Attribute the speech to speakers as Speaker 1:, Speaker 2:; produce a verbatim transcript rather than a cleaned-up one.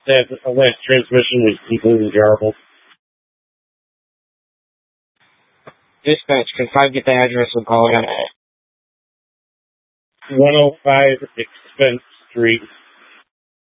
Speaker 1: that last transmission was completely garbled.
Speaker 2: Dispatch, can five get the address of call again?
Speaker 1: one oh five Expense Street,